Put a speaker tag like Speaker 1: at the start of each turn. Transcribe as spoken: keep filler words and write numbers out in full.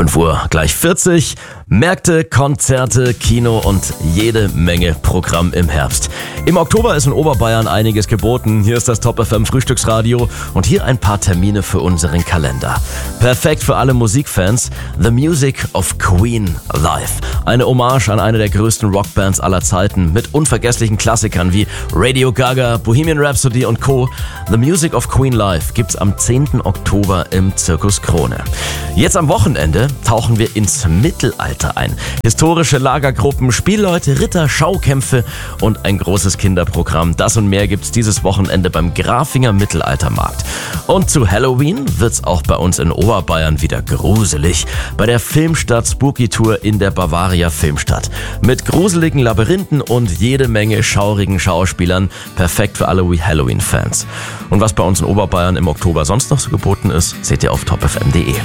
Speaker 1: fünf Uhr gleich vierzig. Märkte, Konzerte, Kino und jede Menge Programm im Herbst. Im Oktober ist in Oberbayern einiges geboten. Hier ist das Top F M Frühstücksradio und hier ein paar Termine für unseren Kalender. Perfekt für alle Musikfans. The Music of Queen live. Eine Hommage an eine der größten Rockbands aller Zeiten mit unvergesslichen Klassikern wie Radio Gaga, Bohemian Rhapsody und Co. The Music of Queen live gibt's am zehnten Oktober im Zirkus Krone. Jetzt am Wochenende tauchen wir ins Mittelalter ein. Historische Lagergruppen, Spielleute, Ritter, Schaukämpfe und ein großes Kinderprogramm. Das und mehr gibt's dieses Wochenende beim Grafinger Mittelaltermarkt. Und zu Halloween wird's auch bei uns in Oberbayern wieder gruselig. Bei der Filmstadt Spooky Tour in der Bavaria Filmstadt. Mit gruseligen Labyrinthen und jede Menge schaurigen Schauspielern. Perfekt für alle Halloween-Fans. Und was bei uns in Oberbayern im Oktober sonst noch so geboten ist, seht ihr auf top f m punkt d e.